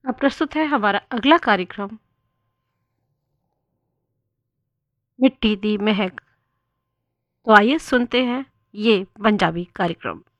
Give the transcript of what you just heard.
अब प्रस्तुत है हमारा अगला कार्यक्रम मिट्टी दी महक। तो आइए सुनते हैं ये पंजाबी कार्यक्रम।